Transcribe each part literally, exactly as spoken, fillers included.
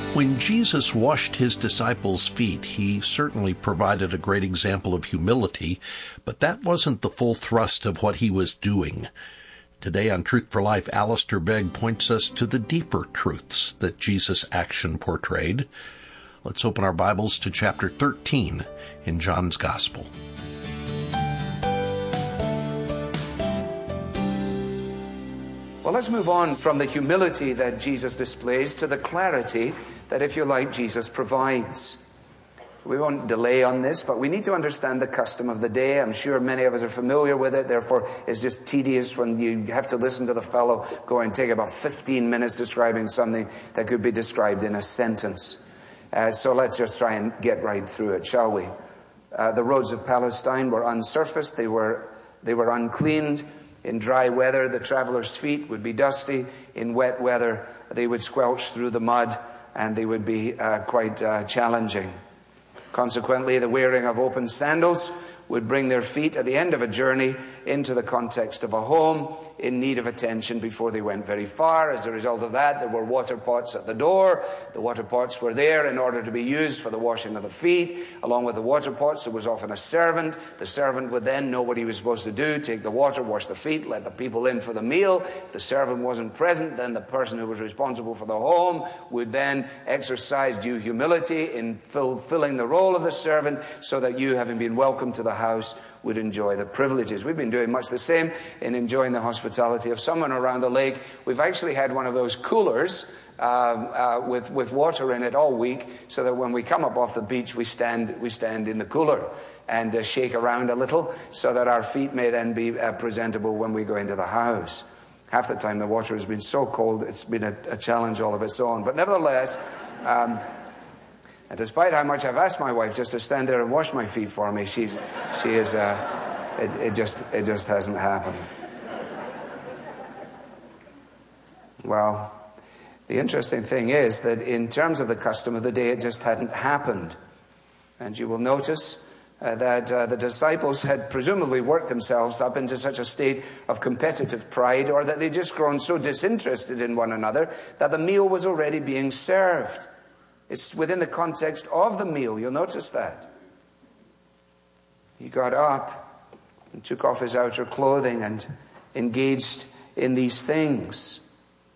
When Jesus washed his disciples' feet, he certainly provided a great example of humility, but that wasn't the full thrust of what he was doing. Today on Truth for Life, Alistair Begg points us to the deeper truths that Jesus' action portrayed. Let's open our Bibles to chapter thirteen in John's Gospel. Well, let's move on from the humility that Jesus displays to the clarity that, if you like, Jesus provides. We won't delay on this, but we need to understand the custom of the day. I'm sure many of us are familiar with it. Therefore, it's just tedious when you have to listen to the fellow go and take about fifteen minutes describing something that could be described in a sentence. Uh, so let's just try and get right through it, shall we? Uh, the roads of Palestine were unsurfaced. They were, they were uncleaned. In dry weather, the travelers' feet would be dusty. In wet weather, they would squelch through the mud, and they would be uh, quite uh, challenging. Consequently, the wearing of open sandals would bring their feet at the end of a journey into the context of a home in need of attention before they went very far. As a result of that, there were water pots at the door. The water pots were there in order to be used for the washing of the feet. Along with the water pots, there was often a servant. The servant would then know what he was supposed to do: take the water, wash the feet, let the people in for the meal. If the servant wasn't present, then the person who was responsible for the home would then exercise due humility in fulfilling the role of the servant, so that you, having been welcomed to the house, would enjoy the privileges. We've been doing much the same in enjoying the hospitality of someone around the lake. We've actually had one of those coolers uh, uh, with with water in it all week, so that when we come up off the beach, we stand we stand in the cooler and uh, shake around a little, so that our feet may then be uh, presentable when we go into the house. Half the time the water has been so cold, it's been a, a challenge all of its own. But nevertheless, um, and despite how much I've asked my wife just to stand there and wash my feet for me, she's, she is, uh, it, it just, it just hasn't happened. Well, the interesting thing is that in terms of the custom of the day, it just hadn't happened. And you will notice uh, that uh, the disciples had presumably worked themselves up into such a state of competitive pride, or that they'd just grown so disinterested in one another that the meal was already being served. It's within the context of the meal. You'll notice that. He got up and took off his outer clothing and engaged in these things.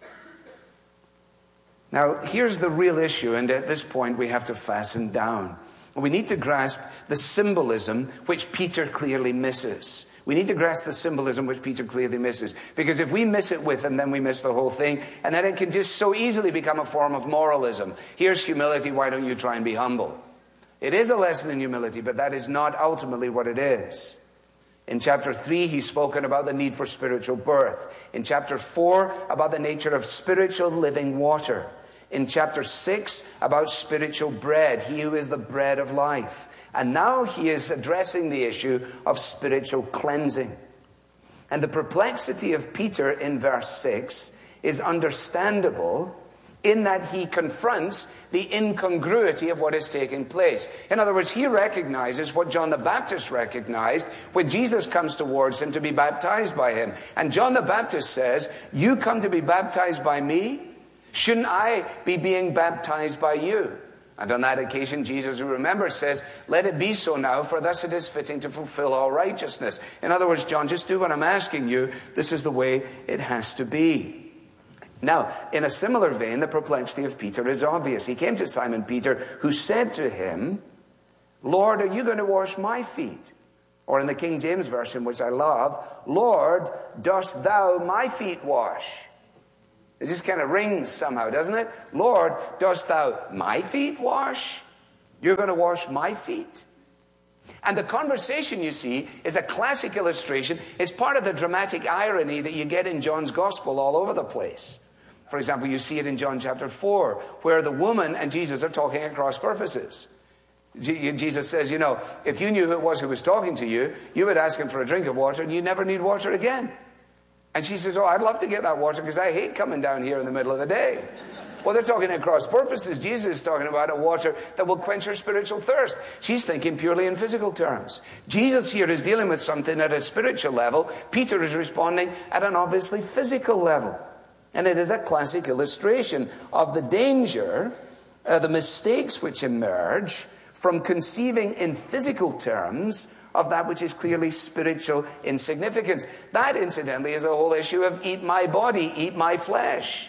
Now, here's the real issue, and at this point we have to fasten down. We need to grasp the symbolism which Peter clearly misses. We need to grasp the symbolism which Peter clearly misses. Because if we miss it with him, then we miss the whole thing. And then it can just so easily become a form of moralism. Here's humility, why don't you try and be humble? It is a lesson in humility, but that is not ultimately what it is. In chapter three, he's spoken about the need for spiritual birth. In chapter four, about the nature of spiritual living water. In chapter six, about spiritual bread, he who is the bread of life. And now he is addressing the issue of spiritual cleansing. And the perplexity of Peter in verse six is understandable in that he confronts the incongruity of what is taking place. In other words, he recognizes what John the Baptist recognized when Jesus comes towards him to be baptized by him. And John the Baptist says, "You come to be baptized by me? Shouldn't I be being baptized by you?" And on that occasion, Jesus, who remembers, says, "Let it be so now, for thus it is fitting to fulfill all righteousness." In other words, John, just do what I'm asking you. This is the way it has to be. Now, in a similar vein, the perplexity of Peter is obvious. He came to Simon Peter, who said to him, "Lord, are you going to wash my feet?" Or in the King James Version, which I love, "Lord, dost thou my feet wash?" It just kind of rings somehow, doesn't it? "Lord, dost thou my feet wash?" You're going to wash my feet? And the conversation, you see, is a classic illustration. It's part of the dramatic irony that you get in John's Gospel all over the place. For example, you see it in John chapter four, where the woman and Jesus are talking at cross purposes. Jesus says, you know, if you knew who it was who was talking to you, you would ask him for a drink of water and you'd never need water again. And she says, "Oh, I'd love to get that water because I hate coming down here in the middle of the day." Well, they're talking at cross purposes. Jesus is talking about a water that will quench her spiritual thirst. She's thinking purely in physical terms. Jesus here is dealing with something at a spiritual level. Peter is responding at an obviously physical level. And it is a classic illustration of the danger uh, the mistakes which emerge from conceiving in physical terms of that which is clearly spiritual in significance. That, incidentally, is the whole issue of eat my body, eat my flesh.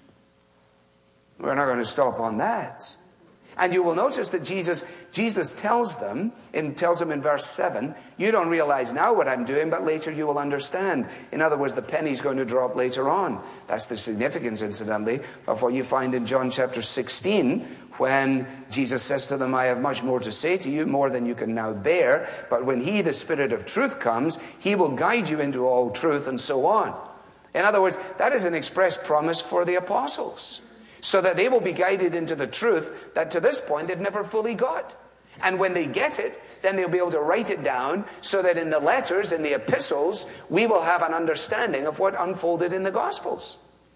We're not going to stop on that. And you will notice that Jesus, Jesus tells them, and tells them in verse seven, you don't realize now what I'm doing, but later you will understand. In other words, the penny's going to drop later on. That's the significance, incidentally, of what you find in John chapter sixteen, when Jesus says to them, I have much more to say to you, more than you can now bear. But when he, the Spirit of truth, comes, he will guide you into all truth, and so on. In other words, that is an express promise for the apostles, so that they will be guided into the truth that to this point they've never fully got. And when they get it, then they'll be able to write it down so that in the letters, in the epistles, we will have an understanding of what unfolded in the Gospels.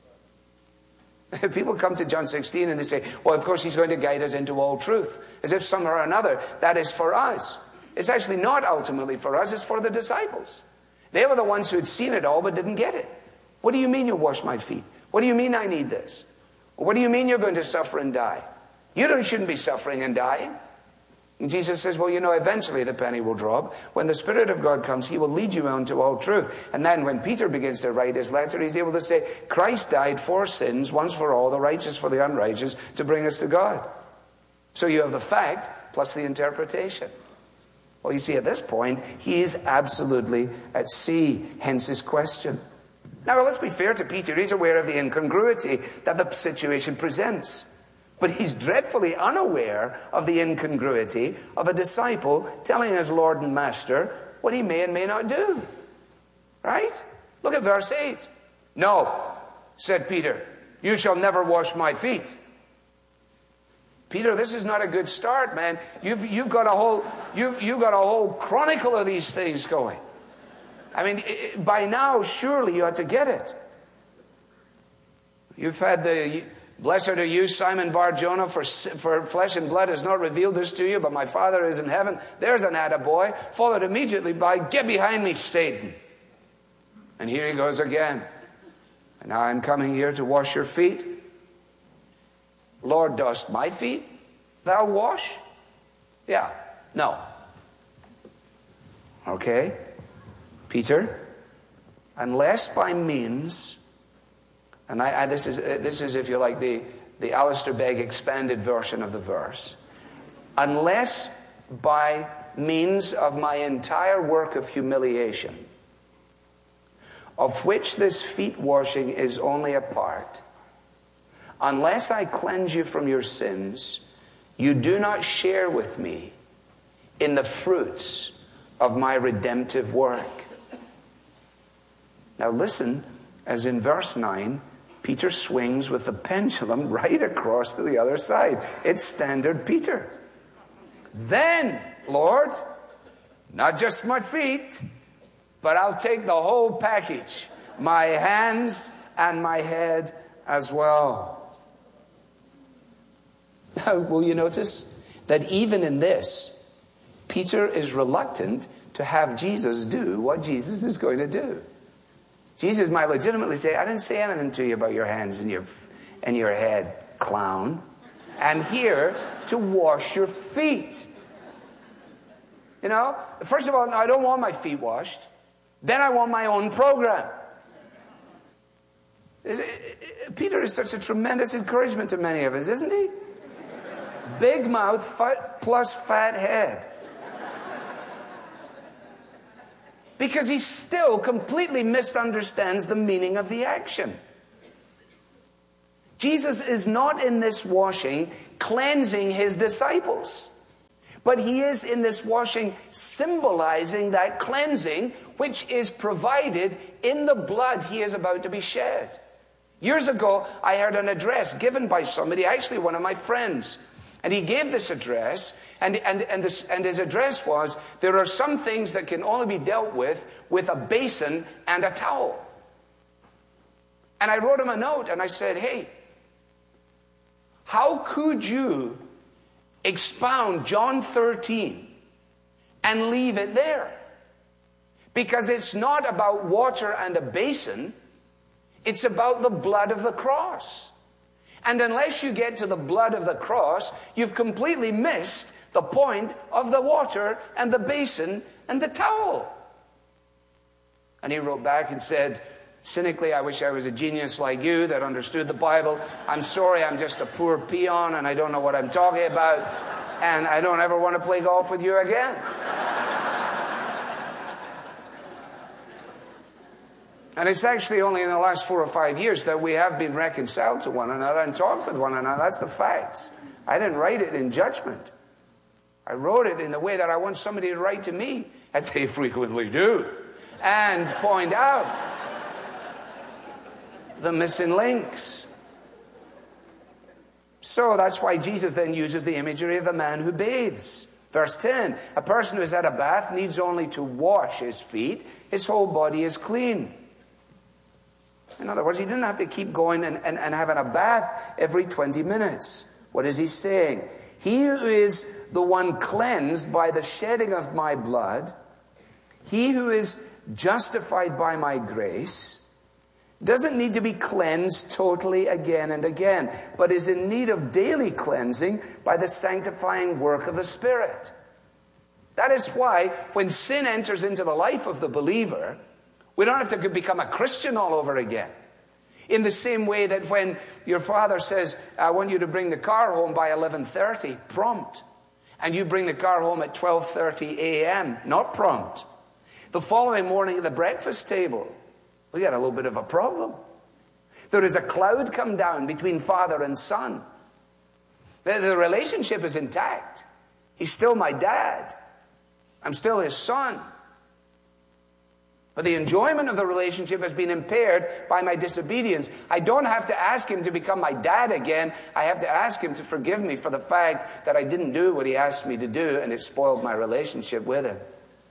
People come to John sixteen and they say, well, of course he's going to guide us into all truth. As if somehow or another that is for us. It's actually not ultimately for us, it's for the disciples. They were the ones who had seen it all but didn't get it. What do you mean you'll wash my feet? What do you mean I need this? What do you mean you're going to suffer and die? You don't, shouldn't be suffering and dying. And Jesus says, well, you know, eventually the penny will drop. When the Spirit of God comes, he will lead you into all truth. And then when Peter begins to write his letter, he's able to say, Christ died for sins, once for all, the righteous for the unrighteous, to bring us to God. So you have the fact plus the interpretation. Well, you see, at this point, he is absolutely at sea, hence his question. Now, well, let's be fair to Peter. He's aware of the incongruity that the situation presents. But he's dreadfully unaware of the incongruity of a disciple telling his Lord and Master what he may and may not do. Right? Look at verse eight. No, said Peter, you shall never wash my feet. Peter, this is not a good start, man. You've, you've got a whole, you've, you've got a whole chronicle of these things going. I mean, by now, surely you ought to get it. You've had the, blessed are you, Simon Bar-Jonah, for, for flesh and blood has not revealed this to you, but my Father is in heaven. There's an attaboy, followed immediately by, get behind me, Satan. And here he goes again. And now I'm coming here to wash your feet. Lord, dost my feet thou wash? Yeah, no. Okay. Peter, unless by means, and I, I, this is this is if you like the the Alistair Begg expanded version of the verse, unless by means of my entire work of humiliation, of which this feet washing is only a part, unless I cleanse you from your sins, you do not share with me in the fruits of my redemptive work. Now listen, as in verse nine, Peter swings with the pendulum right across to the other side. It's standard Peter. Then, Lord, not just my feet, but I'll take the whole package, my hands and my head as well. Now, will you notice that even in this, Peter is reluctant to have Jesus do what Jesus is going to do. Jesus might legitimately say, I didn't say anything to you about your hands and your and your head, clown. I'm here to wash your feet. You know, first of all, I don't want my feet washed. Then I want my own program. Peter is such a tremendous encouragement to many of us, isn't he? Big mouth fat plus fat head. Because he still completely misunderstands the meaning of the action. Jesus is not in this washing cleansing his disciples, but he is in this washing symbolizing that cleansing which is provided in the blood he is about to be shed. Years ago, I heard an address given by somebody, actually one of my friends. And he gave this address, and, and, and, this, and his address was, there are some things that can only be dealt with with a basin and a towel. And I wrote him a note, and I said, hey, how could you expound John thirteen and leave it there? Because it's not about water and a basin, it's about the blood of the cross. And unless you get to the blood of the cross, you've completely missed the point of the water and the basin and the towel. And he wrote back and said, cynically, I wish I was a genius like you that understood the Bible. I'm sorry, I'm just a poor peon and I don't know what I'm talking about. And I don't ever want to play golf with you again. And it's actually only in the last four or five years that we have been reconciled to one another and talked with one another. That's the facts. I didn't write it in judgment. I wrote it in the way that I want somebody to write to me, as they frequently do, and point out the missing links. So that's why Jesus then uses the imagery of the man who bathes. Verse ten, a person who has had a bath needs only to wash his feet. His whole body is clean. In other words, he didn't have to keep going and, and, and having a bath every twenty minutes. What is he saying? He who is the one cleansed by the shedding of my blood, he who is justified by my grace, doesn't need to be cleansed totally again and again, but is in need of daily cleansing by the sanctifying work of the Spirit. That is why when sin enters into the life of the believer, we don't have to become a Christian all over again. In the same way that when your father says, I want you to bring the car home by eleven thirty, prompt, and you bring the car home at twelve thirty a.m., not prompt, the following morning at the breakfast table, we got a little bit of a problem. There is a cloud come down between father and son. The, the relationship is intact. He's still my dad. I'm still his son. But the enjoyment of the relationship has been impaired by my disobedience. I don't have to ask him to become my dad again. I have to ask him to forgive me for the fact that I didn't do what he asked me to do, and it spoiled my relationship with him.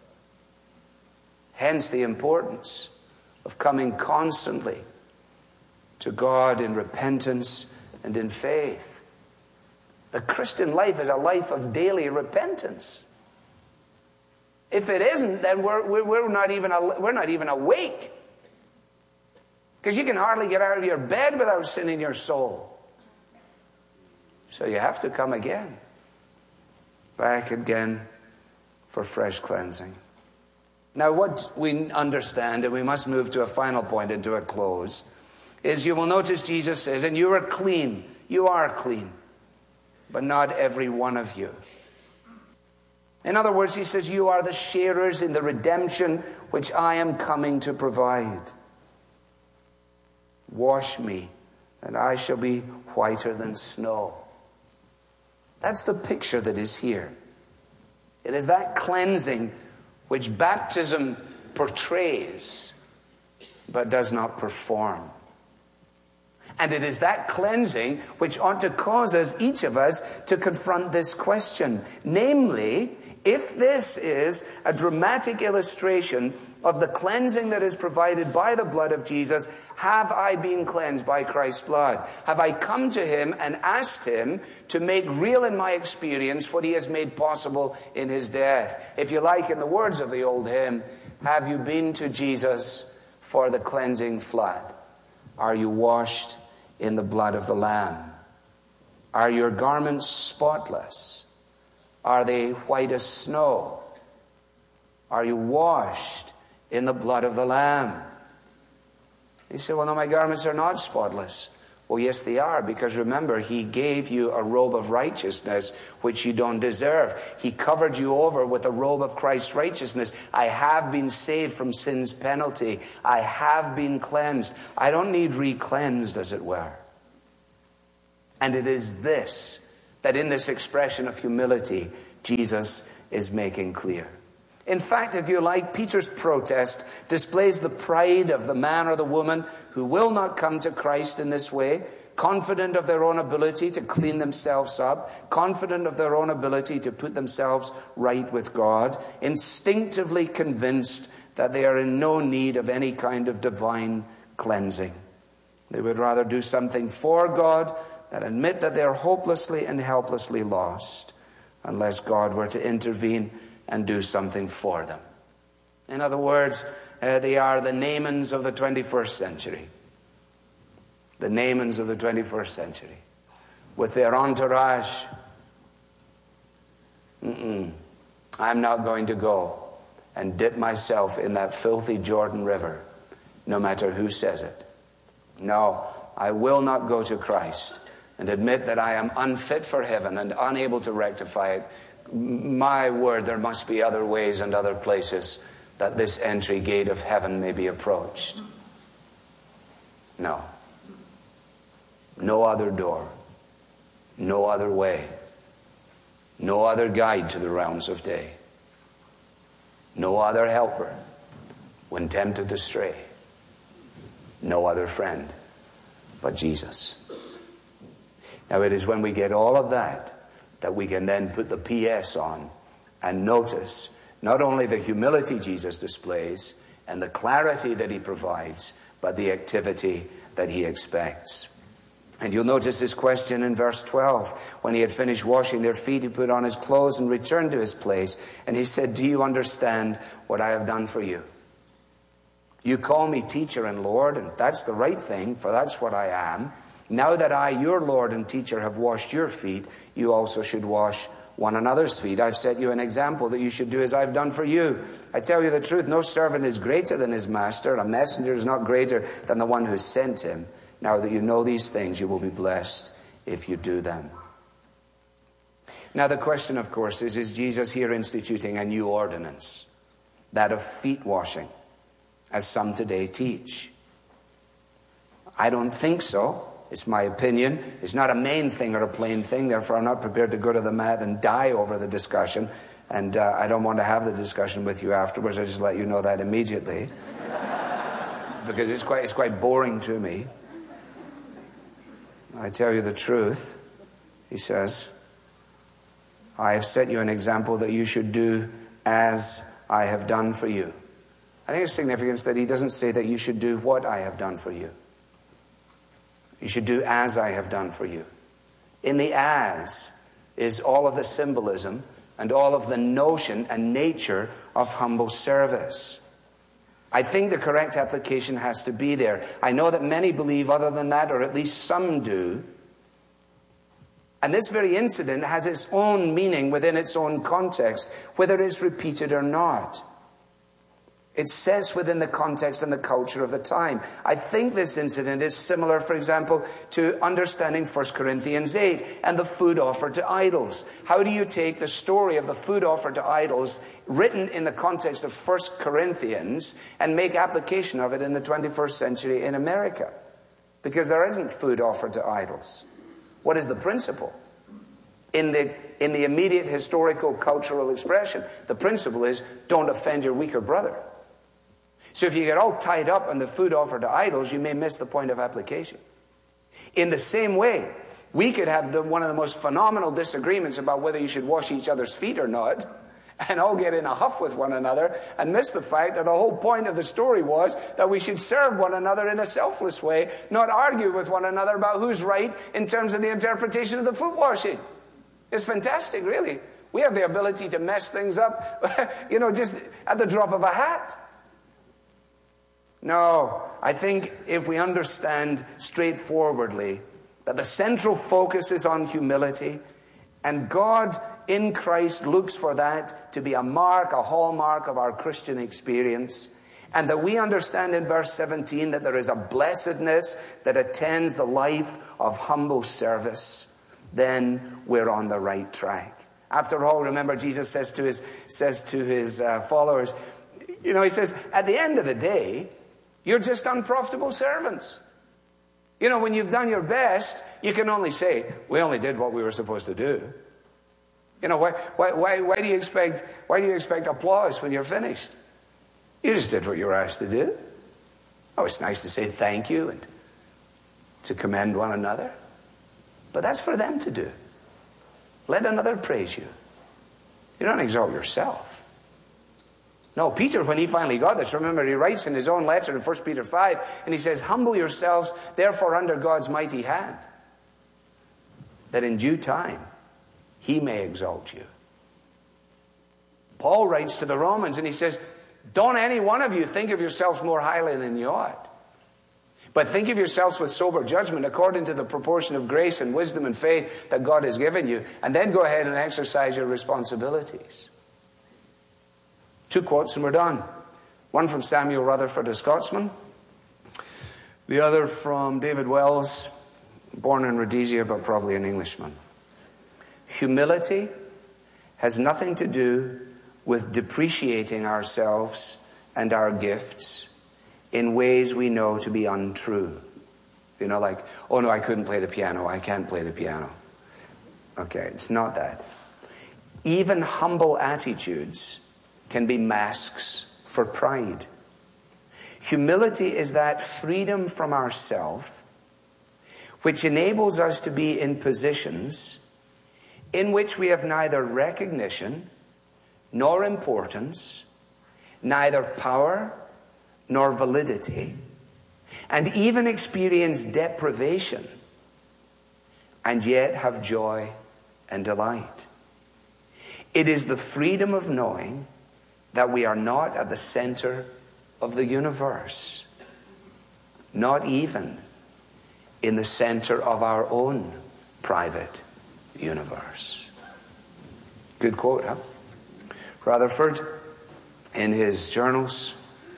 Hence the importance of coming constantly to God in repentance and in faith. The Christian life is a life of daily repentance. If it isn't, then we're, we're, we're, not even, we're not even awake. Because you can hardly get out of your bed without sin in your soul. So you have to come again. Back again for fresh cleansing. Now what we understand, and we must move to a final point and to a close, is you will notice Jesus says, and you are clean. You are clean. But not every one of you. In other words, he says, you are the sharers in the redemption which I am coming to provide. Wash me, and I shall be whiter than snow. That's the picture that is here. It is that cleansing which baptism portrays, but does not perform. And it is that cleansing which ought to cause us, each of us, to confront this question. Namely, if this is a dramatic illustration of the cleansing that is provided by the blood of Jesus, have I been cleansed by Christ's blood? Have I come to him and asked him to make real in my experience what he has made possible in his death? If you like, in the words of the old hymn, have you been to Jesus for the cleansing flood? Are you washed in the blood of the Lamb? Are your garments spotless? Are they white as snow? Are you washed in the blood of the Lamb? You say, well, no, my garments are not spotless. Well, yes, they are, because remember, he gave you a robe of righteousness which you don't deserve. He covered you over with a robe of Christ's righteousness. I have been saved from sin's penalty. I have been cleansed. I don't need re-cleansed, as it were. And it is this that in this expression of humility, Jesus is making clear. In fact, if you like, Peter's protest displays the pride of the man or the woman who will not come to Christ in this way, confident of their own ability to clean themselves up, confident of their own ability to put themselves right with God, instinctively convinced that they are in no need of any kind of divine cleansing. They would rather do something for God than admit that they are hopelessly and helplessly lost unless God were to intervene and do something for them. In other words, uh, they are the Naamans of the twenty-first century. the Naamans of the twenty-first century, with their entourage. Mm-mm. I'm not going to go and dip myself in that filthy Jordan River, no matter who says it. No, I will not go to Christ and admit that I am unfit for heaven and unable to rectify it. My word, there must be other ways and other places that this entry gate of heaven may be approached. No. No other door. No other way. No other guide to the realms of day. No other helper when tempted to stray. No other friend but Jesus. Now it is when we get all of that that we can then put the P S on and notice not only the humility Jesus displays and the clarity that he provides, but the activity that he expects. And you'll notice his question in verse twelve. When he had finished washing their feet, he put on his clothes and returned to his place. And he said, do you understand what I have done for you? You call me teacher and Lord, and that's the right thing, for that's what I am. Now that I, your Lord and teacher, have washed your feet, you also should wash one another's feet. I've set you an example that you should do as I've done for you. I tell you the truth, no servant is greater than his master. A messenger is not greater than the one who sent him. Now that you know these things, you will be blessed if you do them. Now the question, of course, is, is Jesus here instituting a new ordinance? That of feet washing, as some today teach. I don't think so. It's my opinion. It's not a main thing or a plain thing. Therefore, I'm not prepared to go to the mat and die over the discussion. And uh, I don't want to have the discussion with you afterwards. I just let you know that immediately. Because it's quite, it's quite boring to me. I tell you the truth, he says, I have set you an example that you should do as I have done for you. I think it's significant that he doesn't say that you should do what I have done for you. You should do as I have done for you. In the as is all of the symbolism and all of the notion and nature of humble service. I think the correct application has to be there. I know that many believe other than that, or at least some do. And this very incident has its own meaning within its own context, whether it's repeated or not. It says within the context and the culture of the time. I think this incident is similar, for example, to understanding First Corinthians eight and the food offered to idols. How do you take the story of the food offered to idols written in the context of First Corinthians and make application of it in the twenty-first century in America? Because there isn't food offered to idols. What is the principle? In the, in the immediate historical cultural expression, the principle is don't offend your weaker brother. So if you get all tied up in the food offered to idols, you may miss the point of application. In the same way, we could have the, one of the most phenomenal disagreements about whether you should wash each other's feet or not, and all get in a huff with one another and miss the fact that the whole point of the story was that we should serve one another in a selfless way, not argue with one another about who's right in terms of the interpretation of the foot washing. It's fantastic, really. We have the ability to mess things up, you know, just at the drop of a hat. No, I think if we understand straightforwardly that the central focus is on humility, and God in Christ looks for that to be a mark, a hallmark of our Christian experience, and that we understand in verse seventeen that there is a blessedness that attends the life of humble service, then we're on the right track. After all, remember Jesus says to his, says to his uh, followers, you know, he says, at the end of the day, you're just unprofitable servants. You know, when you've done your best, you can only say, we only did what we were supposed to do. You know, why, why, why, why do you expect, why do you expect applause when you're finished? You just did what you were asked to do. Oh, it's nice to say thank you and to commend one another. But that's for them to do. Let another praise you. You don't exalt yourself. No, Peter, when he finally got this, remember he writes in his own letter in First Peter five, and he says, humble yourselves, therefore, under God's mighty hand, that in due time he may exalt you. Paul writes to the Romans, and he says, don't any one of you think of yourselves more highly than you ought, But think of yourselves with sober judgment according to the proportion of grace and wisdom and faith that God has given you. And then go ahead and exercise your responsibilities. Two quotes and we're done. One from Samuel Rutherford, a Scotsman. The other from David Wells, born in Rhodesia but probably an Englishman. Humility has nothing to do with depreciating ourselves and our gifts in ways we know to be untrue. You know, like, oh no, I couldn't play the piano. I can't play the piano. Okay, it's not that. Even humble attitudes can be masks for pride. Humility is that freedom from ourself which enables us to be in positions in which we have neither recognition nor importance, neither power nor validity, and even experience deprivation, and yet have joy and delight. It is the freedom of knowing that we are not at the center of the universe, not even in the center of our own private universe. Good quote, huh? Rutherford, in his journals,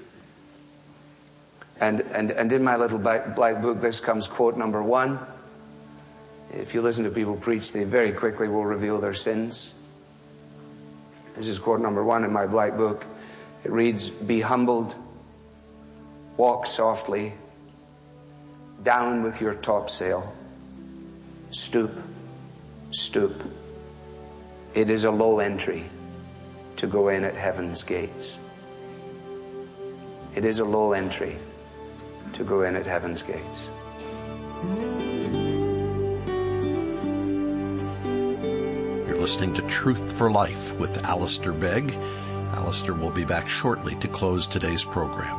and, and, and in my little black, black book, this comes quote number one. If you listen to people preach, they very quickly will reveal their sins. This is quote number one in my black book. It reads, "Be humbled, walk softly, down with your topsail, stoop, stoop. It is a low entry to go in at heaven's gates." It is a low entry to go in at heaven's gates. You're listening to Truth for Life with Alistair Begg. Alistair will be back shortly to close today's program.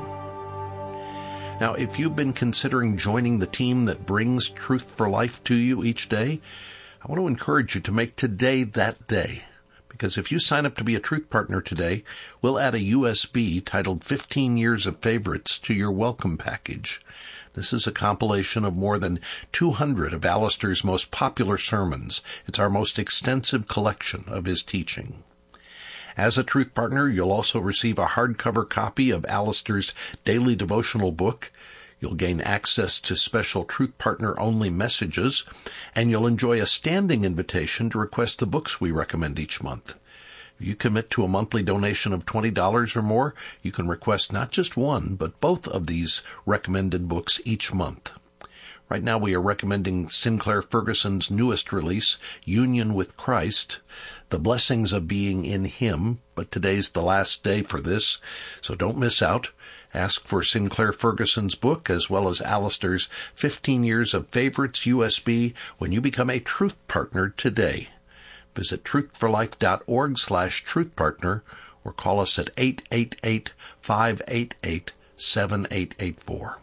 Now, if you've been considering joining the team that brings Truth for Life to you each day, I want to encourage you to make today that day. Because if you sign up to be a Truth Partner today, we'll add a U S B titled fifteen Years of Favorites to your welcome package. This is a compilation of more than two hundred of Alistair's most popular sermons. It's our most extensive collection of his teaching. As a Truth Partner, you'll also receive a hardcover copy of Alistair's daily devotional book. You'll gain access to special Truth Partner-only messages, and you'll enjoy a standing invitation to request the books we recommend each month. If you commit to a monthly donation of twenty dollars or more, you can request not just one, but both of these recommended books each month. Right now we are recommending Sinclair Ferguson's newest release, Union with Christ, The Blessings of Being in Him, but today's the last day for this, so don't miss out. Ask for Sinclair Ferguson's book as well as Alistair's fifteen Years of Favorites U S B when you become a Truth Partner today. Visit truthforlife.org slash truthpartner or call us at eight eight eight, five eight eight, seven eight eight four.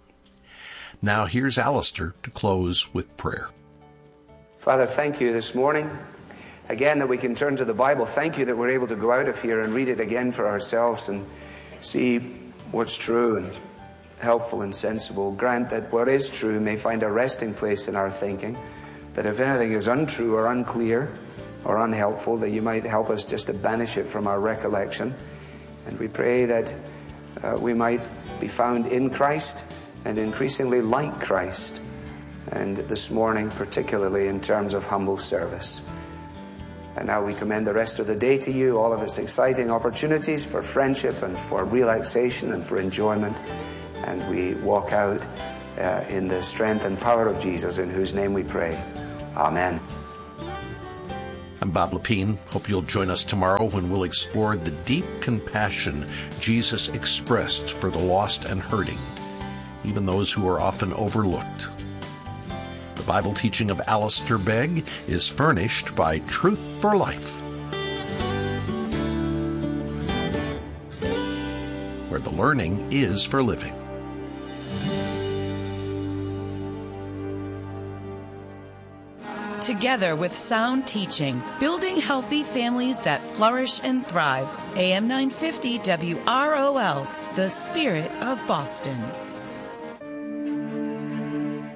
Now here's Alistair to close with prayer. Father, thank you this morning. Again, that we can turn to the Bible. Thank you that we're able to go out of here and read it again for ourselves and see what's true and helpful and sensible. Grant that what is true may find a resting place in our thinking, that if anything is untrue or unclear or unhelpful, that you might help us just to banish it from our recollection. And we pray that uh, we might be found in Christ and increasingly like Christ, and this morning particularly in terms of humble service. And now we commend the rest of the day to you, all of its exciting opportunities for friendship and for relaxation and for enjoyment. And we walk out uh, in the strength and power of Jesus, in whose name we pray. Amen. I'm Bob Lepine. Hope you'll join us tomorrow when we'll explore the deep compassion Jesus expressed for the lost and hurting, even those who are often overlooked. The Bible teaching of Alistair Begg is furnished by Truth for Life, where the learning is for living. Together with sound teaching, building healthy families that flourish and thrive. A M nine fifty W R O L, the Spirit of Boston.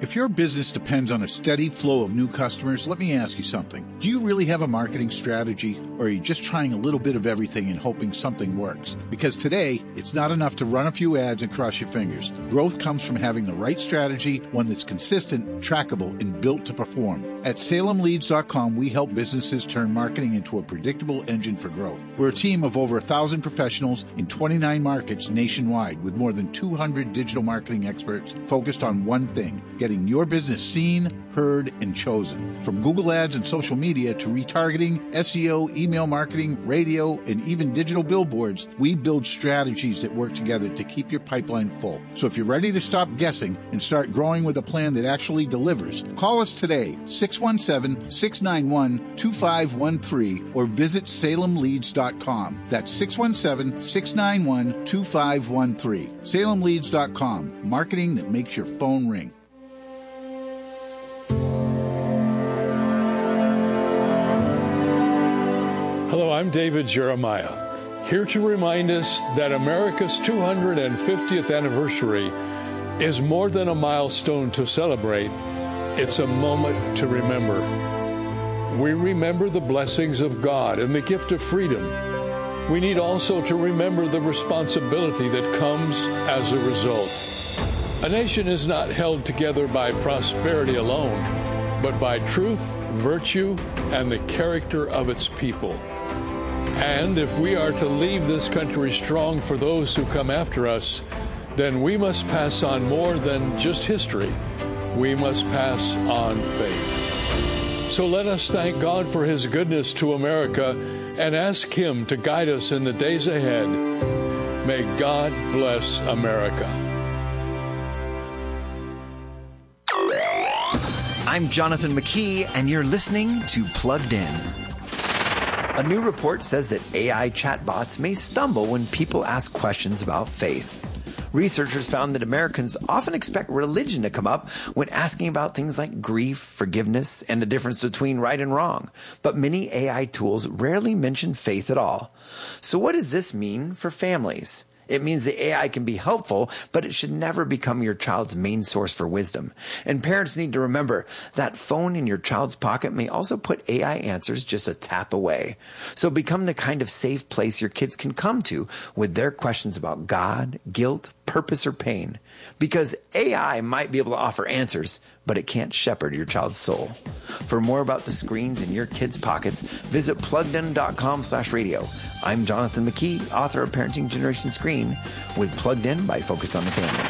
If your business depends on a steady flow of new customers, let me ask you something. Do you really have a marketing strategy, or are you just trying a little bit of everything and hoping something works? Because today, it's not enough to run a few ads and cross your fingers. Growth comes from having the right strategy, one that's consistent, trackable, and built to perform. At Salem Leads dot com, we help businesses turn marketing into a predictable engine for growth. We're a team of over a thousand professionals in twenty-nine markets nationwide with more than two hundred digital marketing experts focused on one thing: getting your business seen, heard, and chosen. From Google Ads and social media to retargeting, S E O, email marketing, radio, and even digital billboards, we build strategies that work together to keep your pipeline full. So if you're ready to stop guessing and start growing with a plan that actually delivers, call us today, six one seven, six nine one, two five one three, or visit Salem Leads dot com. That's six one seven, six nine one, two five one three. Salem Leads dot com, marketing that makes your phone ring. Hello, I'm David Jeremiah, here to remind us that America's two hundred fiftieth anniversary is more than a milestone to celebrate. It's a moment to remember. We remember the blessings of God and the gift of freedom. We need also to remember the responsibility that comes as a result. A nation is not held together by prosperity alone, but by truth, virtue, and the character of its people. And if we are to leave this country strong for those who come after us, then we must pass on more than just history. We must pass on faith. So let us thank God for His goodness to America and ask Him to guide us in the days ahead. May God bless America. I'm Jonathan McKee, and you're listening to Plugged In. A new report says that A I chatbots may stumble when people ask questions about faith. Researchers found that Americans often expect religion to come up when asking about things like grief, forgiveness, and the difference between right and wrong. But many A I tools rarely mention faith at all. So what does this mean for families? It means the A I can be helpful, but it should never become your child's main source for wisdom. And parents need to remember that phone in your child's pocket may also put A I answers just a tap away. So become the kind of safe place your kids can come to with their questions about God, guilt, purpose, or pain. Because A I might be able to offer answers, but it can't shepherd your child's soul. For more about the screens in your kids' pockets, visit pluggedin.com slash radio. I'm Jonathan McKee, author of Parenting Generation Screen, with Plugged In by Focus on the Family.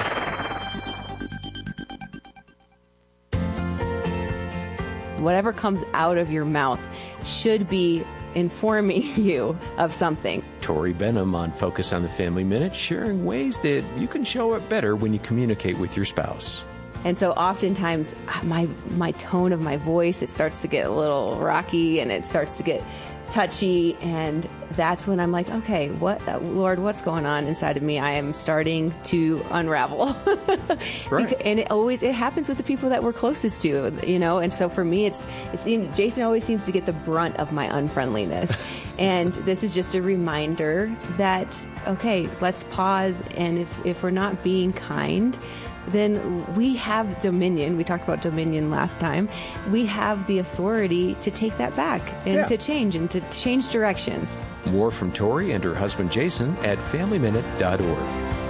Whatever comes out of your mouth should be informing you of something. Tori Benham on Focus on the Family Minute, sharing ways that you can show up better when you communicate with your spouse. And so oftentimes my my tone of my voice, it starts to get a little rocky and it starts to get touchy, and that's when I'm like, okay, what, Lord, what's going on inside of me? I am starting to unravel. Right. And it always, it happens with the people that we're closest to, you know, and so for me, it's, it's Jason always seems to get the brunt of my unfriendliness. And this is just a reminder that, okay, let's pause, and if, if we're not being kind, then we have dominion. We talked about dominion last time. We have the authority to take that back and yeah. to change and to change directions. More from Tori and her husband Jason at family minute dot org.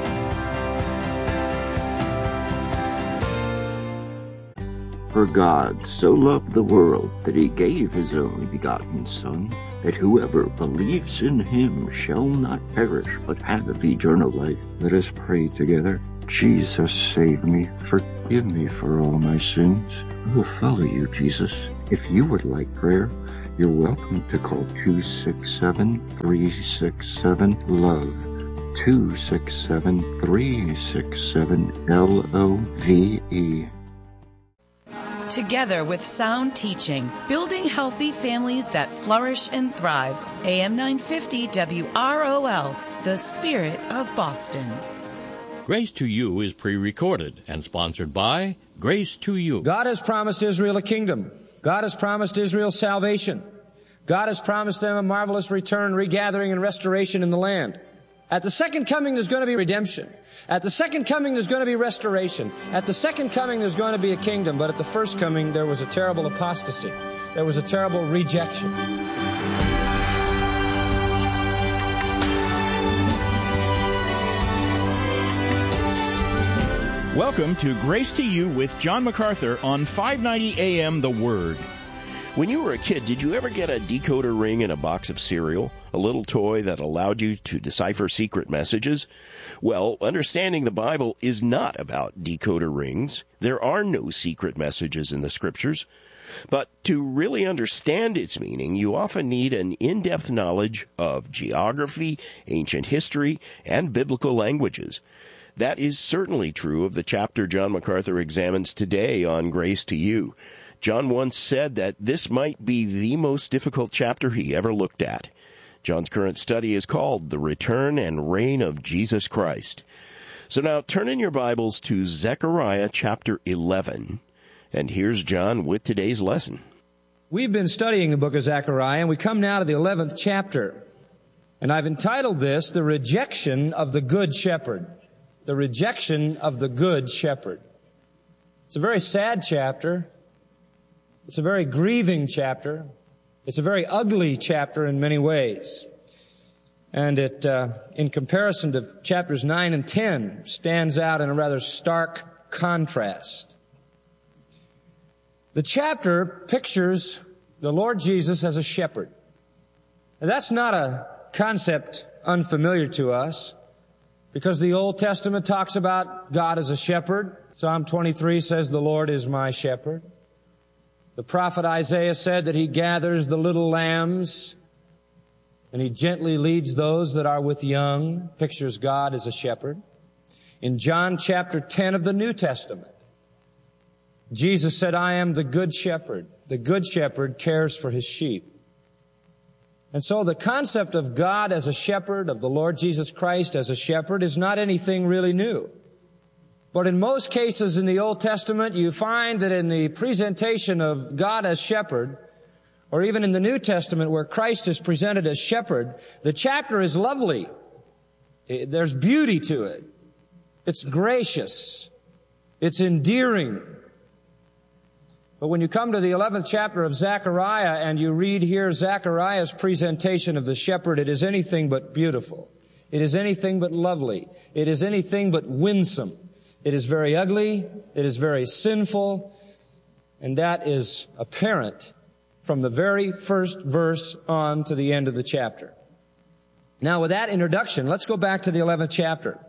For God so loved the world that he gave his only begotten Son, that whoever believes in him shall not perish but have eternal life. Let us pray together. Jesus, save me. Forgive me for all my sins. I will follow you, Jesus. If you would like prayer, you're welcome to call two six seven, three six seven, LOVE. two six seven, three six seven, L O V E. Together with sound teaching, building healthy families that flourish and thrive. A M nine fifty W R O L, the Spirit of Boston. Grace to You is pre-recorded and sponsored by Grace to You. God has promised Israel a kingdom. God has promised Israel salvation. God has promised them a marvelous return, regathering, and restoration in the land. At the second coming, there's going to be redemption. At the second coming, there's going to be restoration. At the second coming, there's going to be a kingdom. But at the first coming, there was a terrible apostasy. There was a terrible rejection. Welcome to Grace to You with John MacArthur on five ninety A M The Word. When you were a kid, did you ever get a decoder ring in a box of cereal? A little toy that allowed you to decipher secret messages? Well, understanding the Bible is not about decoder rings. There are no secret messages in the Scriptures. But to really understand its meaning, you often need an in-depth knowledge of geography, ancient history, and biblical languages. That is certainly true of the chapter John MacArthur examines today on Grace to You. John once said that this might be the most difficult chapter he ever looked at. John's current study is called The Return and Reign of Jesus Christ. So now turn in your Bibles to Zechariah chapter eleven, and here's John with today's lesson. We've been studying the book of Zechariah, and we come now to the eleventh chapter. And I've entitled this, The Rejection of the Good Shepherd. The Rejection of the Good Shepherd. It's a very sad chapter. It's a very grieving chapter. It's a very ugly chapter in many ways. And it, uh, in comparison to chapters nine and ten, stands out in a rather stark contrast. The chapter pictures the Lord Jesus as a shepherd. And that's not a concept unfamiliar to us, because the Old Testament talks about God as a shepherd. Psalm twenty-three says, "The Lord is my shepherd." The prophet Isaiah said that he gathers the little lambs and he gently leads those that are with young, pictures God as a shepherd. In John chapter ten of the New Testament, Jesus said, "I am the good shepherd. The good shepherd cares for his sheep." And so the concept of God as a shepherd, of the Lord Jesus Christ as a shepherd, is not anything really new. But in most cases in the Old Testament, you find that in the presentation of God as shepherd, or even in the New Testament where Christ is presented as shepherd, the chapter is lovely. There's beauty to it. It's gracious. It's endearing. But when you come to the eleventh chapter of Zechariah and you read here Zechariah's presentation of the shepherd, it is anything but beautiful. It is anything but lovely. It is anything but winsome. It is very ugly. It is very sinful. And that is apparent from the very first verse on to the end of the chapter. Now, with that introduction, let's go back to the eleventh chapter.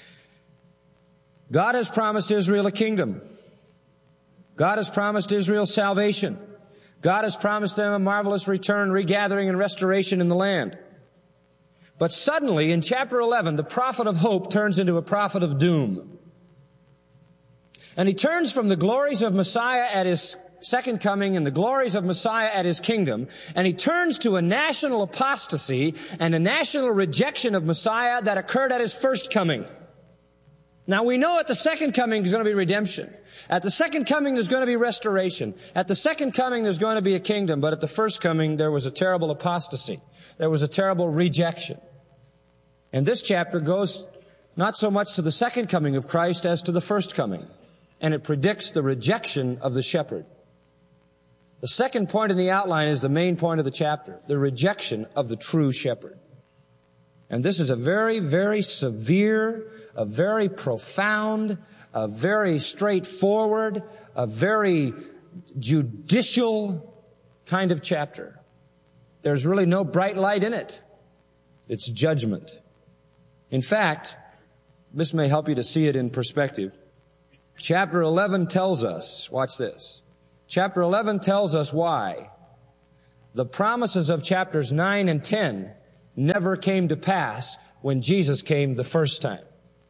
God has promised Israel a kingdom. God has promised Israel salvation. God has promised them a marvelous return, regathering, and restoration in the land. But suddenly, in chapter eleven, the prophet of hope turns into a prophet of doom. And he turns from the glories of Messiah at his second coming and the glories of Messiah at his kingdom, and he turns to a national apostasy and a national rejection of Messiah that occurred at his first coming. Now, we know at the second coming there's going to be redemption. At the second coming there's going to be restoration. At the second coming there's going to be a kingdom. But at the first coming there was a terrible apostasy. There was a terrible rejection. And this chapter goes not so much to the second coming of Christ as to the first coming. And it predicts the rejection of the shepherd. The second point in the outline is the main point of the chapter, the rejection of the true shepherd. And this is a very, very severe, a very profound, a very straightforward, a very judicial kind of chapter. There's really no bright light in it. It's judgment. In fact, this may help you to see it in perspective. Chapter eleven tells us, watch this. Chapter eleven tells us why the promises of chapters nine and ten never came to pass when Jesus came the first time.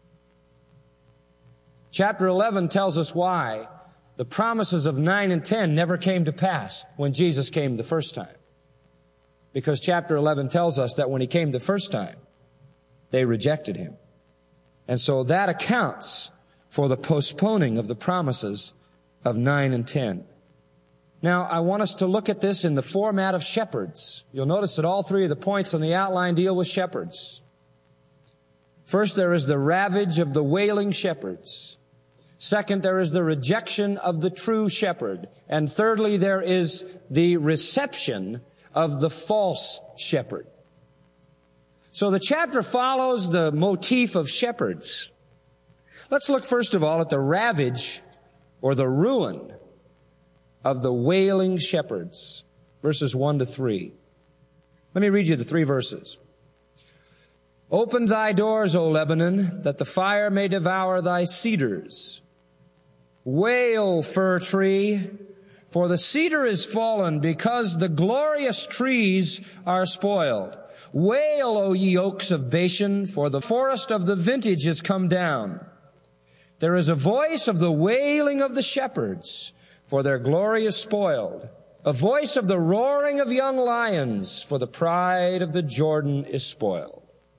Chapter eleven tells us why the promises of nine and ten never came to pass when Jesus came the first time. Because chapter eleven tells us that when he came the first time, they rejected him. And so that accounts for the postponing of the promises of nine and ten. Now, I want us to look at this in the format of shepherds. You'll notice that all three of the points on the outline deal with shepherds. First, there is the ravage of the wailing shepherds. Second, there is the rejection of the true shepherd. And thirdly, there is the reception of the false shepherd. So the chapter follows the motif of shepherds. Let's look first of all at the ravage or the ruin of the wailing shepherds, verses one to three. Let me read you the three verses. Open thy doors, O Lebanon, that the fire may devour thy cedars. Wail, fir tree, for the cedar is fallen, because the glorious trees are spoiled. Wail, O ye oaks of Bashan, for the forest of the vintage is come down. There is a voice of the wailing of the shepherds, for their glory is spoiled. A voice of the roaring of young lions, for the pride of the Jordan is spoiled.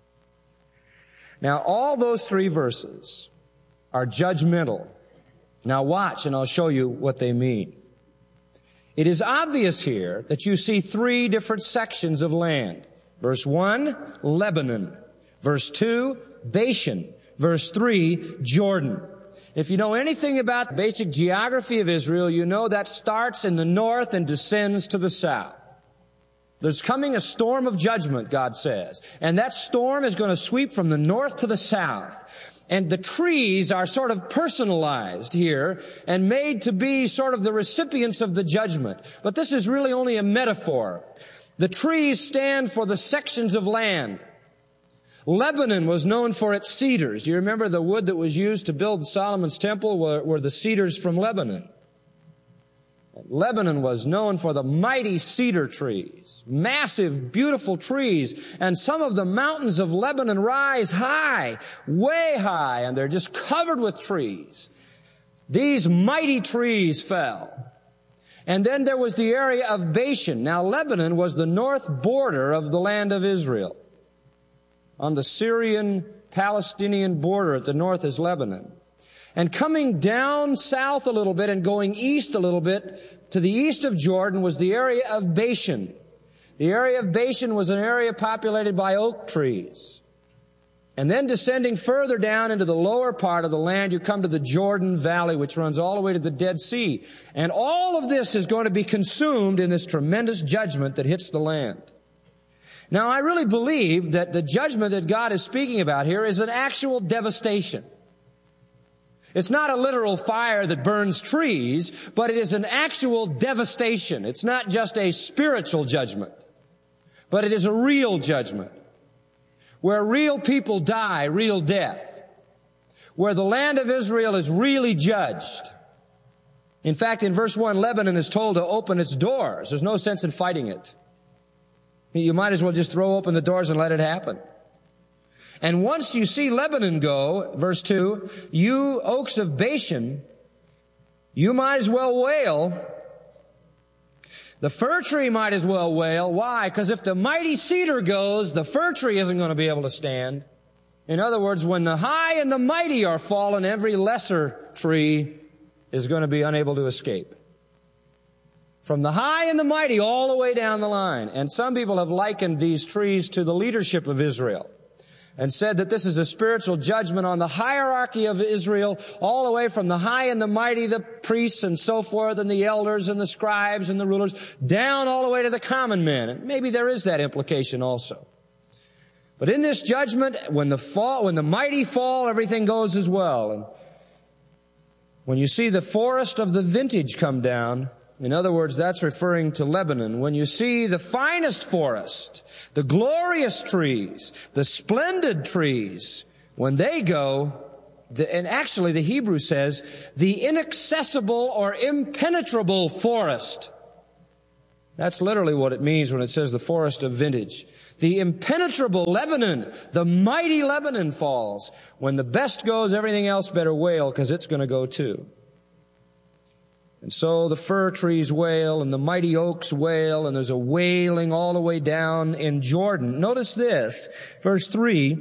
Now, all those three verses are judgmental. Now watch, and I'll show you what they mean. It is obvious here that you see three different sections of land. Verse one, Lebanon. Verse two, Bashan. Verse three, Jordan. If you know anything about basic geography of Israel, you know that starts in the north and descends to the south. There's coming a storm of judgment, God says. And that storm is going to sweep from the north to the south. And the trees are sort of personalized here and made to be sort of the recipients of the judgment. But this is really only a metaphor. The trees stand for the sections of land. Lebanon was known for its cedars. Do you remember the wood that was used to build Solomon's temple were, were the cedars from Lebanon? Lebanon was known for the mighty cedar trees, massive, beautiful trees. And some of the mountains of Lebanon rise high, way high, and they're just covered with trees. These mighty trees fell. And then there was the area of Bashan. Now, Lebanon was the north border of the land of Israel. On the Syrian-Palestinian border at the north is Lebanon. And coming down south a little bit and going east a little bit to the east of Jordan was the area of Bashan. The area of Bashan was an area populated by oak trees. And then descending further down into the lower part of the land, you come to the Jordan Valley, which runs all the way to the Dead Sea. And all of this is going to be consumed in this tremendous judgment that hits the land. Now, I really believe that the judgment that God is speaking about here is an actual devastation. It's not a literal fire that burns trees, but it is an actual devastation. It's not just a spiritual judgment, but it is a real judgment where real people die, real death, where the land of Israel is really judged. In fact, in verse one, Lebanon is told to open its doors. There's no sense in fighting it. You might as well just throw open the doors and let it happen. And once you see Lebanon go, verse two, you oaks of Bashan, you might as well wail. The fir tree might as well wail. Why? Because if the mighty cedar goes, the fir tree isn't going to be able to stand. In other words, when the high and the mighty are fallen, every lesser tree is going to be unable to escape. From the high and the mighty all the way down the line. And some people have likened these trees to the leadership of Israel and said that this is a spiritual judgment on the hierarchy of Israel, all the way from the high and the mighty, the priests and so forth, and the elders and the scribes and the rulers, down all the way to the common men. And maybe there is that implication also. But in this judgment, when the fall, when the mighty fall, everything goes as well. And when you see the forest of the vintage come down, in other words, that's referring to Lebanon. When you see the finest forest, the glorious trees, the splendid trees, when they go, the, and actually the Hebrew says, the inaccessible or impenetrable forest. That's literally what it means when it says the forest of vintage. The impenetrable Lebanon, the mighty Lebanon falls. When the best goes, everything else better wail, because it's going to go too. And so the fir trees wail and the mighty oaks wail, and there's a wailing all the way down in Jordan. Notice this, verse three,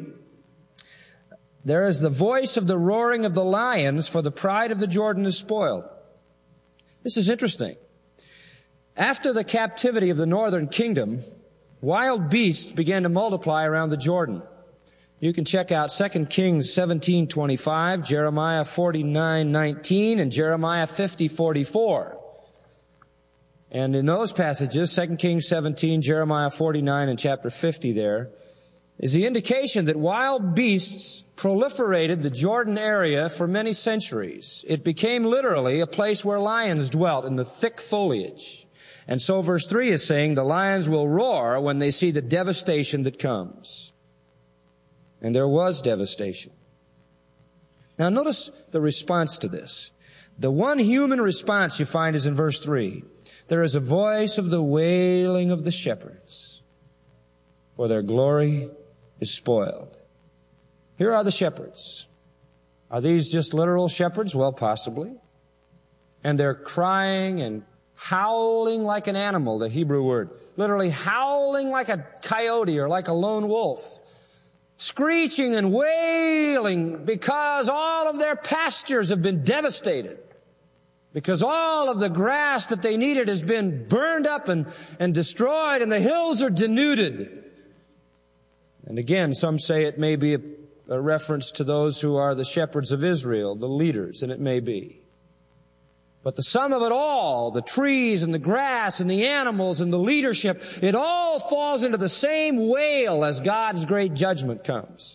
there is the voice of the roaring of the lions, for the pride of the Jordan is spoiled. This is interesting. After the captivity of the northern kingdom, wild beasts began to multiply around the Jordan. You can check out Second Kings seventeen twenty-five, Jeremiah forty-nine nineteen, and Jeremiah fifty forty-four. And in those passages, Second Kings seventeen, Jeremiah forty-nine, and chapter fifty there, is the indication that wild beasts proliferated the Jordan area for many centuries. It became literally a place where lions dwelt in the thick foliage. And so verse three is saying the lions will roar when they see the devastation that comes. And there was devastation. Now notice the response to this. The one human response you find is in verse three. There is a voice of the wailing of the shepherds, for their glory is spoiled. Here are the shepherds. Are these just literal shepherds? Well, possibly. And they're crying and howling like an animal, the Hebrew word. Literally howling like a coyote or like a lone wolf. Screeching and wailing because all of their pastures have been devastated. Because all of the grass that they needed has been burned up and, and destroyed, and the hills are denuded. And again, some say it may be a, a reference to those who are the shepherds of Israel, the leaders, and it may be. But the sum of it all, the trees and the grass and the animals and the leadership, it all falls into the same wail as God's great judgment comes.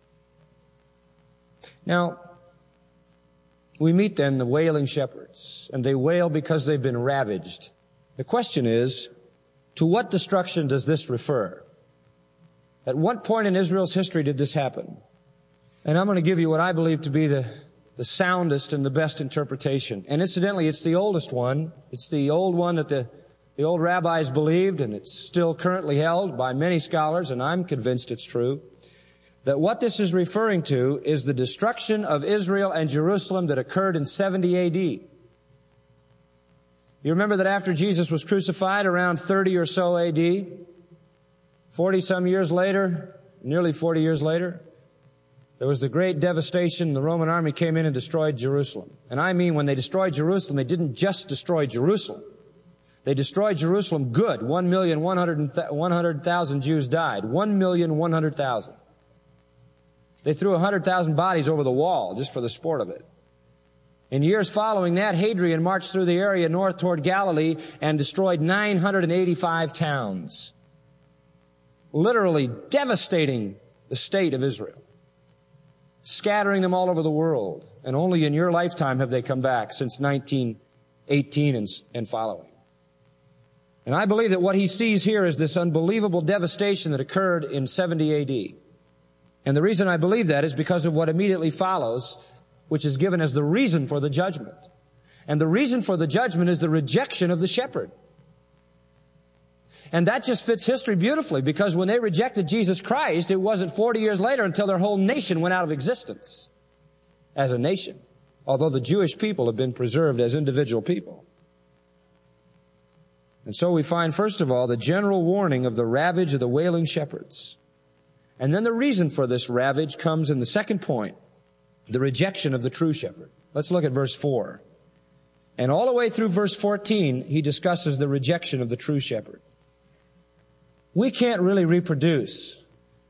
Now, we meet then the wailing shepherds, and they wail because they've been ravaged. The question is, to what destruction does this refer? At what point in Israel's history did this happen? And I'm going to give you what I believe to be the the soundest and the best interpretation. And incidentally, it's the oldest one. It's the old one that the, the old rabbis believed, and it's still currently held by many scholars, and I'm convinced it's true, that what this is referring to is the destruction of Israel and Jerusalem that occurred in seventy A D. You remember that after Jesus was crucified around thirty or so A D, forty some years later, nearly forty years later, there was the great devastation. The Roman army came in and destroyed Jerusalem. And I mean, when they destroyed Jerusalem, they didn't just destroy Jerusalem. They destroyed Jerusalem good. One million one hundred thousand Jews died. One million one hundred thousand. They threw one hundred thousand bodies over the wall just for the sport of it. In years following that, Hadrian marched through the area north toward Galilee and destroyed nine hundred eighty-five towns, literally devastating the state of Israel, scattering them all over the world. And only in your lifetime have they come back since nineteen eighteen and, and following. And I believe that what he sees here is this unbelievable devastation that occurred in seventy A D. And the reason I believe that is because of what immediately follows, which is given as the reason for the judgment. And the reason for the judgment is the rejection of the shepherd. And that just fits history beautifully, because when they rejected Jesus Christ, it wasn't forty years later until their whole nation went out of existence as a nation, although the Jewish people have been preserved as individual people. And so we find, first of all, the general warning of the ravage of the wailing shepherds. And then the reason for this ravage comes in the second point, the rejection of the true shepherd. Let's look at verse four. And all the way through verse fourteen, he discusses the rejection of the true shepherd. We can't really reproduce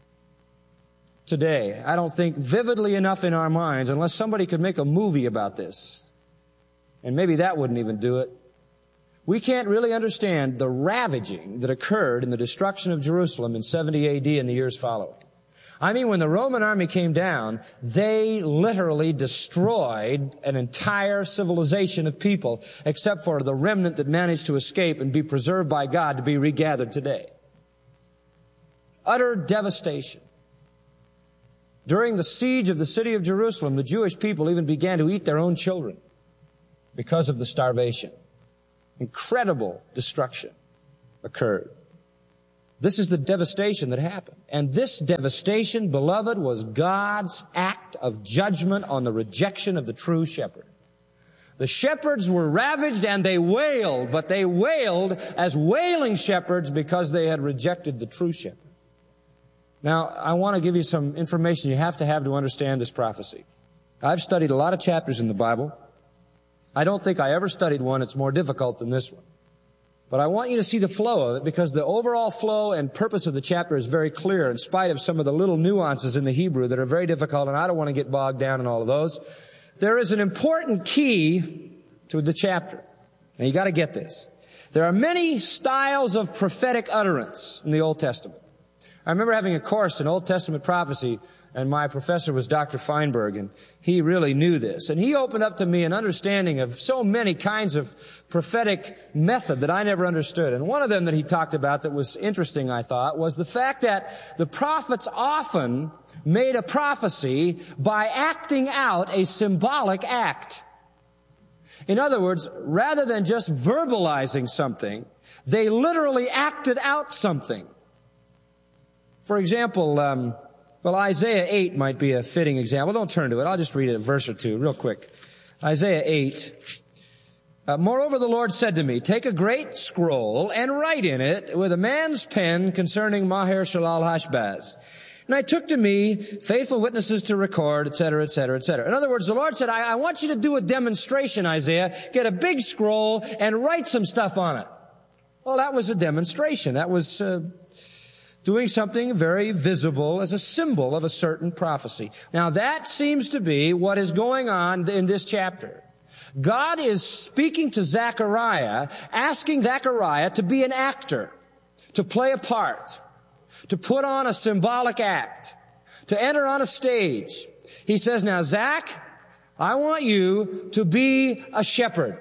today, I don't think, vividly enough in our minds, unless somebody could make a movie about this. And maybe that wouldn't even do it. We can't really understand the ravaging that occurred in the destruction of Jerusalem in seventy A D and the years following. I mean, when the Roman army came down, they literally destroyed an entire civilization of people, except for the remnant that managed to escape and be preserved by God to be regathered today. Utter devastation. During the siege of the city of Jerusalem, the Jewish people even began to eat their own children because of the starvation. Incredible destruction occurred. This is the devastation that happened. And this devastation, beloved, was God's act of judgment on the rejection of the true shepherd. The shepherds were ravaged and they wailed, but they wailed as wailing shepherds because they had rejected the true shepherd. Now, I want to give you some information you have to have to understand this prophecy. I've studied a lot of chapters in the Bible. I don't think I ever studied one that's more difficult than this one. But I want you to see the flow of it, because the overall flow and purpose of the chapter is very clear in spite of some of the little nuances in the Hebrew that are very difficult, and I don't want to get bogged down in all of those. There is an important key to the chapter. Now you got to get this. There are many styles of prophetic utterance in the Old Testament. I remember having a course in Old Testament prophecy, and my professor was Doctor Feinberg, and he really knew this. And he opened up to me an understanding of so many kinds of prophetic method that I never understood. And one of them that he talked about that was interesting, I thought, was the fact that the prophets often made a prophecy by acting out a symbolic act. In other words, rather than just verbalizing something, they literally acted out something. For example, um, well, Isaiah eight might be a fitting example. Don't turn to it. I'll just read a verse or two real quick. Isaiah eight. Uh, Moreover, the Lord said to me, take a great scroll and write in it with a man's pen concerning Maher-shalal-Hashbaz. And I took to me faithful witnesses to record, et cetera, et cetera, et cetera. In other words, the Lord said, I, I want you to do a demonstration, Isaiah. Get a big scroll and write some stuff on it. Well, that was a demonstration. That was uh, doing something very visible as a symbol of a certain prophecy. Now, that seems to be what is going on in this chapter. God is speaking to Zechariah, asking Zechariah to be an actor, to play a part, to put on a symbolic act, to enter on a stage. He says, now, Zach, I want you to be a shepherd.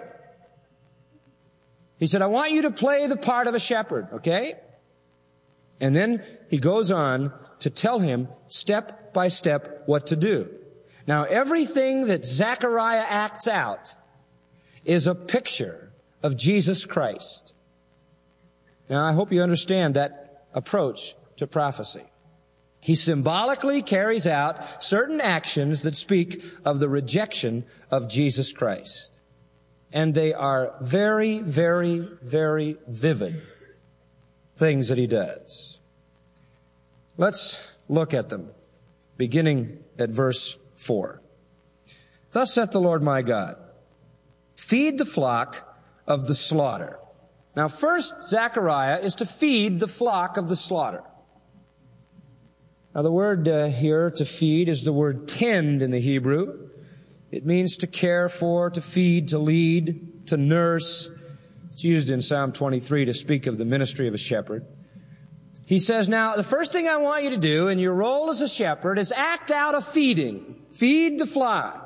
He said, I want you to play the part of a shepherd, okay? And then he goes on to tell him step by step what to do. Now, everything that Zechariah acts out is a picture of Jesus Christ. Now, I hope you understand that approach to prophecy. He symbolically carries out certain actions that speak of the rejection of Jesus Christ. And they are very, very, very vivid things that he does. Let's look at them, beginning at verse four. Thus saith the Lord my God, feed the flock of the slaughter. Now first, Zechariah is to feed the flock of the slaughter. Now the word uh, here to feed is the word tend in the Hebrew. It means to care for, to feed, to lead, to nurse. It's used in Psalm twenty-three to speak of the ministry of a shepherd. He says, now, the first thing I want you to do in your role as a shepherd is act out a feeding. Feed the flock.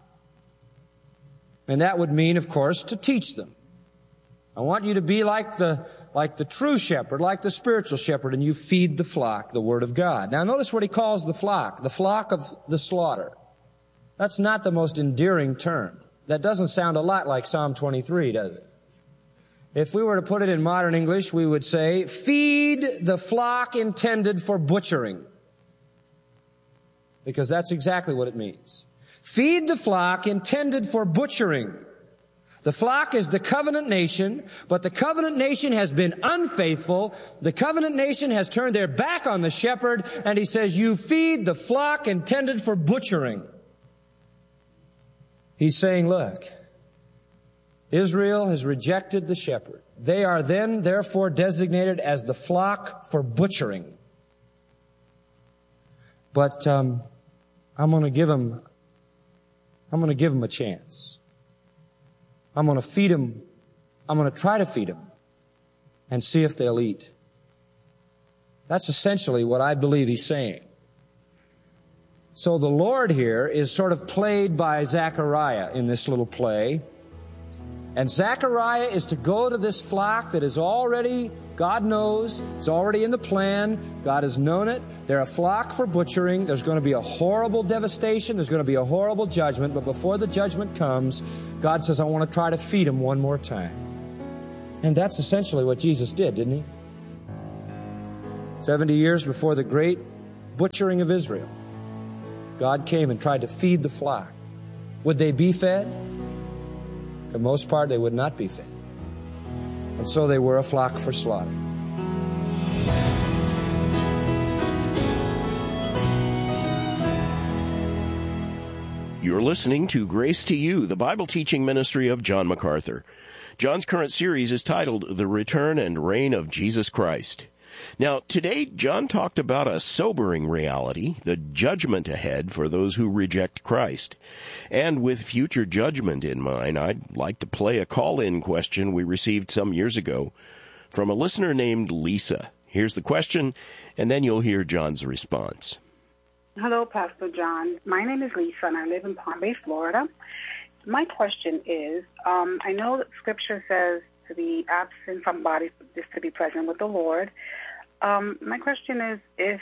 And that would mean, of course, to teach them. I want you to be like the, like the true shepherd, like the spiritual shepherd, and you feed the flock, the Word of God. Now notice what he calls the flock, the flock of the slaughter. That's not the most endearing term. That doesn't sound a lot like Psalm twenty-three, does it? If we were to put it in modern English, we would say, feed the flock intended for butchering. Because that's exactly what it means. Feed the flock intended for butchering. The flock is the covenant nation, but the covenant nation has been unfaithful. The covenant nation has turned their back on the shepherd, and he says, you feed the flock intended for butchering. He's saying, look, Israel has rejected the shepherd. They are then, therefore, designated as the flock for butchering. But um, I'm going to give them, I'm going to give them a chance. I'm going to feed them. I'm going to try to feed them and see if they'll eat. That's essentially what I believe he's saying. So the Lord here is sort of played by Zechariah in this little play. And Zechariah is to go to this flock that is already, God knows, it's already in the plan. God has known it. They're a flock for butchering. There's going to be a horrible devastation. There's going to be a horrible judgment. But before the judgment comes, God says, I want to try to feed them one more time. And that's essentially what Jesus did, didn't he? Seventy years before the great butchering of Israel, God came and tried to feed the flock. Would they be fed? For the most part, they would not be fed. And so they were a flock for slaughter. You're listening to Grace to You, the Bible teaching ministry of John MacArthur. John's current series is titled The Return and Reign of Jesus Christ. Now, today, John talked about a sobering reality, the judgment ahead for those who reject Christ. And with future judgment in mind, I'd like to play a call-in question we received some years ago from a listener named Lisa. Here's the question, and then you'll hear John's response. Hello, Pastor John. My name is Lisa, and I live in Palm Bay, Florida. My question is, um, I know that Scripture says to be absent from body is to be present with the Lord. Um, my question is, if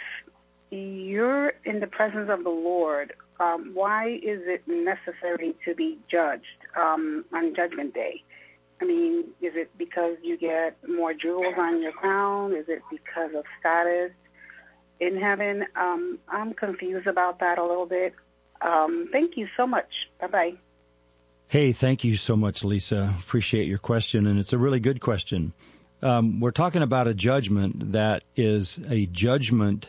you're in the presence of the Lord, um, why is it necessary to be judged um, on Judgment Day? I mean, is it because you get more jewels on your crown? Is it because of status in heaven? Um, I'm confused about that a little bit. Um, thank you so much. Bye-bye. Hey, thank you so much, Lisa. Appreciate your question, and it's a really good question. Um, we're talking about a judgment that is a judgment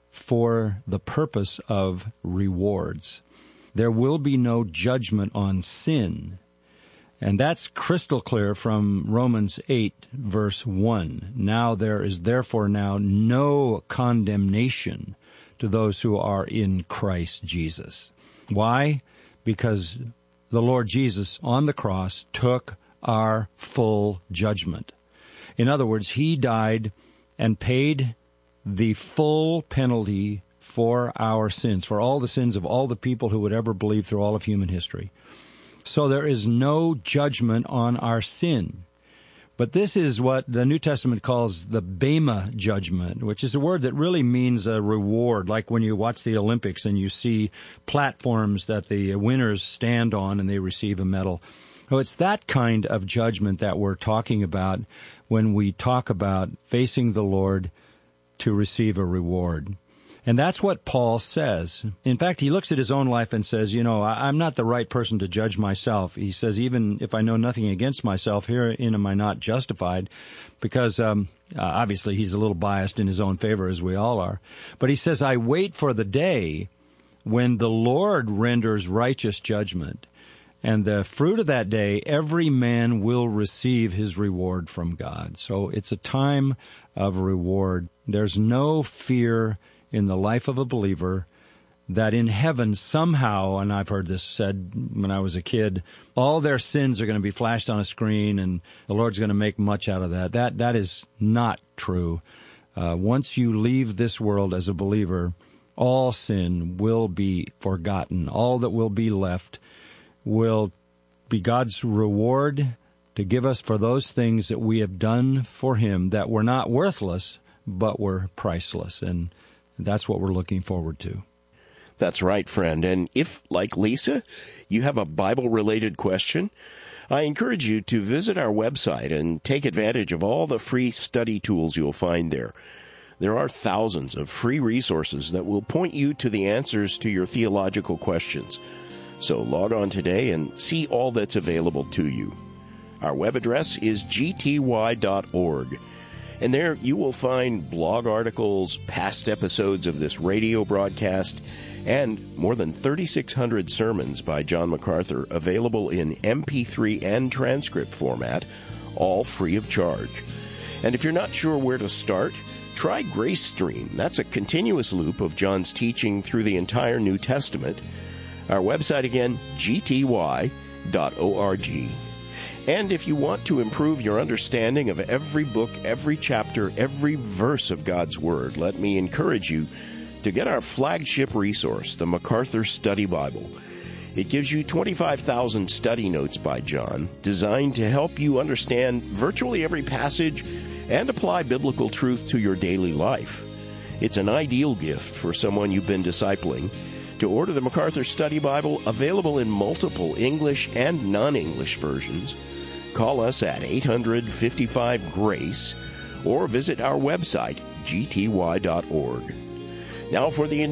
for the purpose of rewards. There will be no judgment on sin. And that's crystal clear from Romans eight, verse one. Now there is therefore now no condemnation to those who are in Christ Jesus. Why? Because the Lord Jesus on the cross took our full judgment. In other words, he died and paid the full penalty for our sins, for all the sins of all the people who would ever believe through all of human history. So there is no judgment on our sin. But this is what the New Testament calls the Bema judgment, which is a word that really means a reward, like when you watch the Olympics and you see platforms that the winners stand on and they receive a medal. So it's that kind of judgment that we're talking about when we talk about facing the Lord to receive a reward. And that's what Paul says. In fact, he looks at his own life and says, you know, I'm not the right person to judge myself. He says, even if I know nothing against myself, herein am I not justified, because um, uh, obviously he's a little biased in his own favor, as we all are. But he says, I wait for the day when the Lord renders righteous judgment. And the fruit of that day, every man will receive his reward from God. So it's a time of reward. There's no fear in the life of a believer that in heaven somehow, and I've heard this said when I was a kid, all their sins are going to be flashed on a screen and the Lord's going to make much out of that. That that is not true. Uh, once you leave this world as a believer, all sin will be forgotten. All that will be left will be God's reward to give us for those things that we have done for him that were not worthless, but were priceless. And that's what we're looking forward to. That's right, friend. And if, like Lisa, you have a Bible-related question, I encourage you to visit our website and take advantage of all the free study tools you'll find there. There are thousands of free resources that will point you to the answers to your theological questions. So log on today and see all that's available to you. Our web address is g t y dot org. And there you will find blog articles, past episodes of this radio broadcast, and more than thirty-six hundred sermons by John MacArthur available in M P three and transcript format, all free of charge. And if you're not sure where to start, try Grace Stream. That's a continuous loop of John's teaching through the entire New Testament. Our website again, g t y dot org. And if you want to improve your understanding of every book, every chapter, every verse of God's Word, let me encourage you to get our flagship resource, the MacArthur Study Bible. It gives you twenty-five thousand study notes by John, designed to help you understand virtually every passage and apply biblical truth to your daily life. It's an ideal gift for someone you've been discipling. To order the MacArthur Study Bible, available in multiple English and non-English versions, call us at eight hundred, fifty-five, GRACE or visit our website, g t y dot org. Now for the